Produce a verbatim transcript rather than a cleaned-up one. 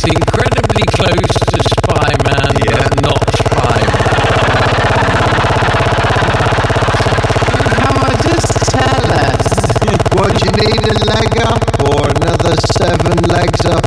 incredibly close to Spyman, Yeah. but not Spyman. Come on, just tell us. What, do you need a leg up or another seven legs up?